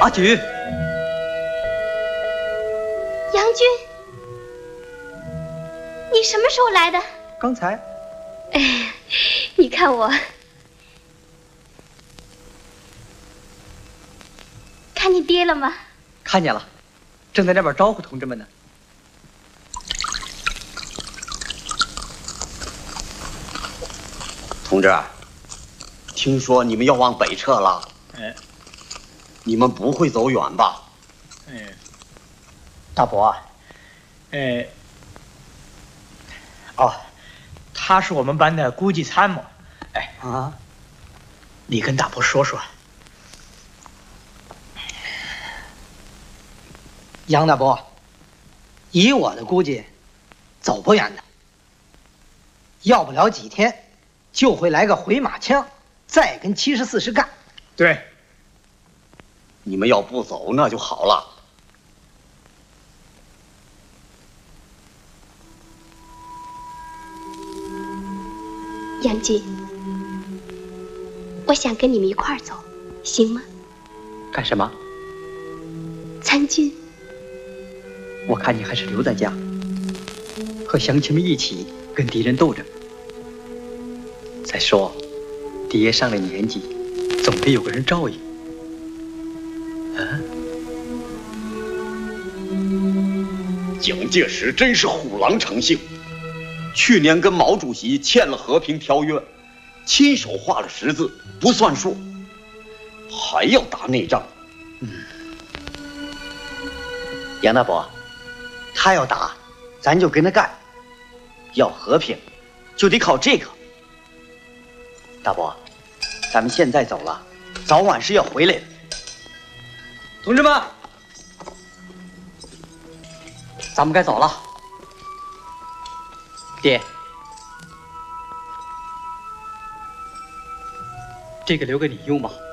阿菊， 杨军，你什么时候来的？ 刚才。 哎，你看我，看你爹了吗？ 看见了，正在那边招呼同志们呢。 同志，听说你们要往北撤了？ 哎， 你们不会走远吧？ 哎， 大伯， 哦，他是我们班的估计参谋。哎啊， 你跟大伯说说。 杨大伯，以我的估计，走不远的，要不了几天，就会来个回马枪，再跟74师干。 对， 你们要不走那就好了。 杨军，我想跟你们一块儿走，行吗？ 干什么？ 参军。 我看你还是留在家，和乡亲们一起跟敌人斗争。再说，爹上了年纪，总得有个人照应。 蒋介石真是虎狼成性，去年跟毛主席签了和平条约，亲手画了十字，不算数，还要打内仗。 杨大伯，他要打，咱就跟他干；要和平，就得靠这个。大伯，咱们现在走了，早晚是要回来的。同志们，咱们该走了。爹，这个留给你用吧。